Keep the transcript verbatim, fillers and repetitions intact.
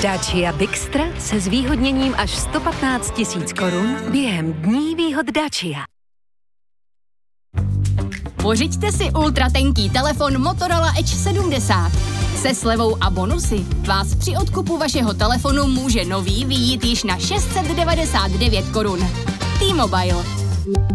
Dacia Bixtra se zvýhodněním až sto patnáct tisíc korun během dní výhod Dacia. Pořiďte si ultratenký telefon Motorola Edge sedmdesát. Se slevou a bonusy vás při odkupu vašeho telefonu může nový vyjít již na šest set devadesát devět korun. T-Mobile.